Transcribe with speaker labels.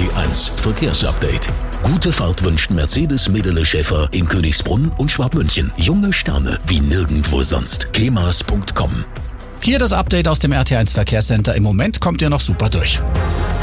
Speaker 1: RT1 Verkehrsupdate. Gute Fahrt wünscht Mercedes Medele Schäfer in Königsbrunn und Schwabmünchen. Junge Sterne wie nirgendwo sonst. kemas.com.
Speaker 2: Hier das Update aus dem RT1 Verkehrscenter. Im Moment kommt ihr noch super durch.